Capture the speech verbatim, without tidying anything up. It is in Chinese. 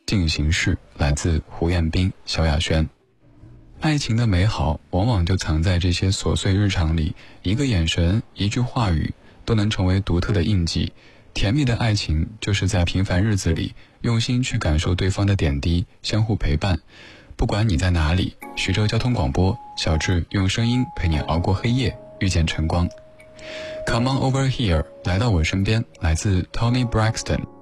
进行式，来自胡彦斌、萧亚轩。爱情的美好往往就藏在这些琐碎日常里，一个眼神，一句话语都能成为独特的印记。甜蜜的爱情就是在平凡日子里用心去感受对方的点滴，相互陪伴。不管你在哪里，徐州交通广播，小智用声音陪你熬过黑夜，遇见晨光。 Come on over here， 来到我身边，来自 Tony Braxton。